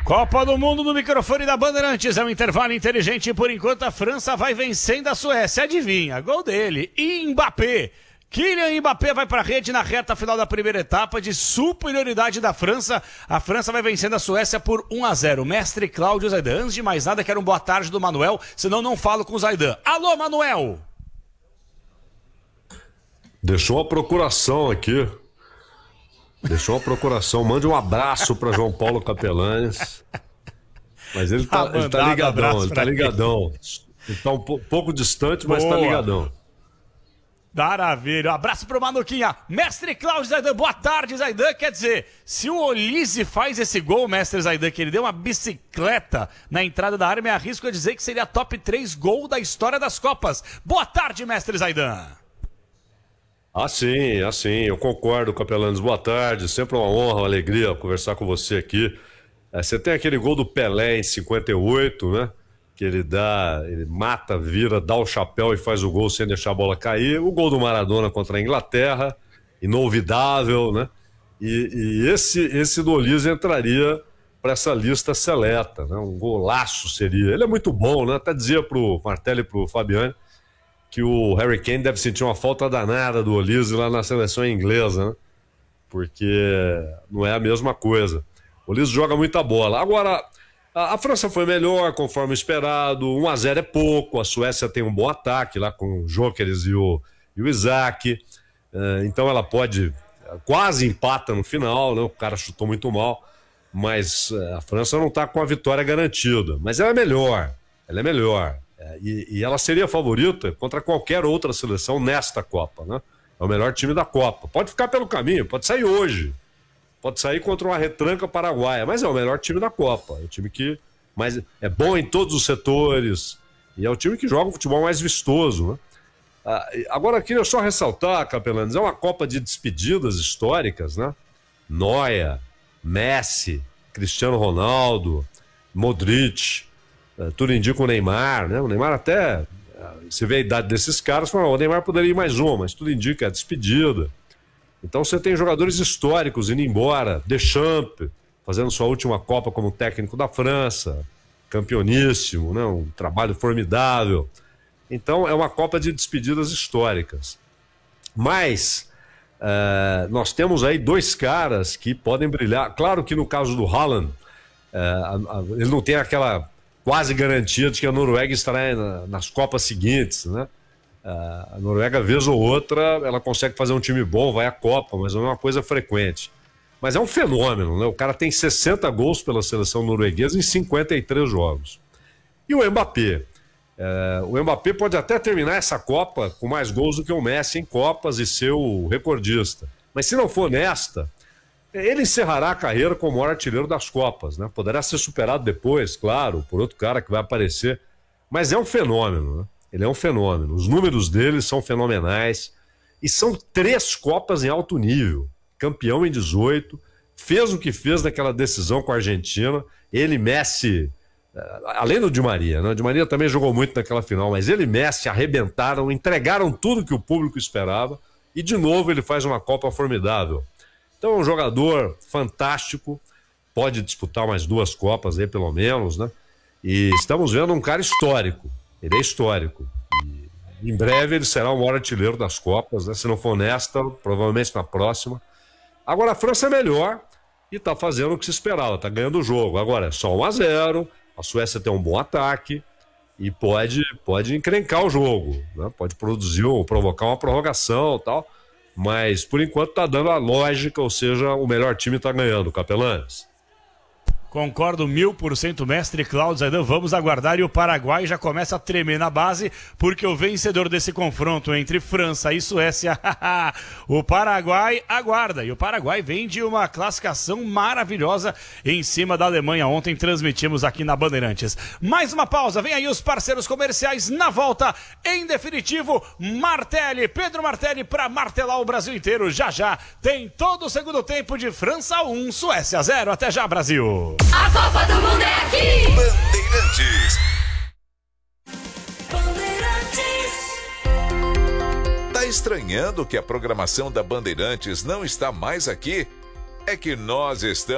Copa do Mundo no microfone da Bandeirantes, é um intervalo inteligente e por enquanto a França vai vencendo a Suécia, adivinha, gol dele, Mbappé. Kylian Mbappé vai para a rede na reta final da primeira etapa de superioridade da França. A França vai vencendo a Suécia por 1-0. Mestre Cláudio Zaidan. Antes de mais nada, quero um boa tarde do Manuel, senão não falo com o Zaidan. Alô, Manuel! Deixou uma procuração aqui. Mande um abraço para João Paulo Capelanes. Mas ele tá ligadão, Ele tá um pouco distante, mas tá ligadão. Maravilha, um abraço pro Manuquinha. Mestre Cláudio Zaidan, boa tarde, Zaidan. Quer dizer, se o Olise faz esse gol, mestre Zaidan, que ele deu uma bicicleta na entrada da área, me arrisco a dizer que seria top 3 gol da história das Copas. Boa tarde, mestre Zaidan. Sim, eu concordo, Capelanes. Boa tarde, sempre uma honra, uma alegria conversar com você aqui. Você tem aquele gol do Pelé em 58, né? Que ele mata, vira, dá o chapéu e faz o gol sem deixar a bola cair. O gol do Maradona contra a Inglaterra, inolvidável, né? E esse do Olise entraria para essa lista seleta, né? Um golaço seria. Ele é muito bom, né? Até dizia pro Martelli e pro Fabiani que o Harry Kane deve sentir uma falta danada do Olise lá na seleção inglesa, né? Porque não é a mesma coisa. O Olise joga muita bola. Agora, a França foi melhor, conforme esperado. 1-0 é pouco. A Suécia tem um bom ataque lá com o Gyökeres e o Isaac. Então ela pode... Quase empata no final, né? O cara chutou muito mal. Mas a França não está com a vitória garantida. Mas ela é melhor. E ela seria a favorita contra qualquer outra seleção nesta Copa, né? É o melhor time da Copa. Pode ficar pelo caminho, pode sair hoje. Pode sair contra uma retranca paraguaia, mas é o melhor time da Copa. É o time que é bom em todos os setores e é o time que joga o futebol mais vistoso, né? Agora, queria só ressaltar, Capelanes, é uma Copa de despedidas históricas, né? Neuer, Messi, Cristiano Ronaldo, Modric, tudo indica o Neymar, né? O Neymar até, você vê a idade desses caras, o Neymar poderia ir mais uma, mas tudo indica a despedida. Então você tem jogadores históricos indo embora, Deschamps fazendo sua última Copa como técnico da França, campeoníssimo, né? Um trabalho formidável. Então é uma Copa de despedidas históricas. Mas nós temos aí dois caras que podem brilhar. Claro que no caso do Haaland, ele não tem aquela quase garantia de que a Noruega estará nas Copas seguintes, né? A Noruega, vez ou outra, ela consegue fazer um time bom, vai à Copa, mas não é uma coisa frequente. Mas é um fenômeno, né? O cara tem 60 gols pela seleção norueguesa em 53 jogos. E o Mbappé? O Mbappé pode até terminar essa Copa com mais gols do que o Messi em Copas e ser o recordista. Mas se não for nesta, ele encerrará a carreira como o maior artilheiro das Copas, né? Poderá ser superado depois, claro, por outro cara que vai aparecer. Mas é um fenômeno, né? Ele é um fenômeno. Os números dele são fenomenais. E são 3 Copas em alto nível. Campeão em 18. Fez o que fez naquela decisão com a Argentina. Ele, Messi, além do Di Maria, né? O Di Maria também jogou muito naquela final, mas ele e Messi arrebentaram, entregaram tudo que o público esperava. E de novo ele faz uma Copa formidável. Então é um jogador fantástico. Pode disputar mais 2 Copas aí, pelo menos, né? E estamos vendo um cara histórico. Ele é histórico. E em breve ele será o maior artilheiro das Copas, né? Se não for nesta, provavelmente na próxima. Agora a França é melhor e está fazendo o que se esperava, está ganhando o jogo. Agora é só 1-0, a Suécia tem um bom ataque e pode encrencar o jogo, né? Pode provocar uma prorrogação e tal, mas por enquanto está dando a lógica, ou seja, o melhor time está ganhando, Capelanes. Concordo 1000%, mestre Cláudio Zaidan. Vamos aguardar, e o Paraguai já começa a tremer na base, porque o vencedor desse confronto entre França e Suécia, o Paraguai aguarda. E o Paraguai vem de uma classificação maravilhosa em cima da Alemanha. Ontem transmitimos aqui na Bandeirantes. Mais uma pausa, vem aí os parceiros comerciais na volta. Em definitivo, Pedro Martelli para martelar o Brasil inteiro. Já já tem todo o segundo tempo de França 1, Suécia 0. Até já, Brasil! A Copa do Mundo é aqui! Bandeirantes. Tá estranhando que a programação da Bandeirantes não está mais aqui? É que nós estamos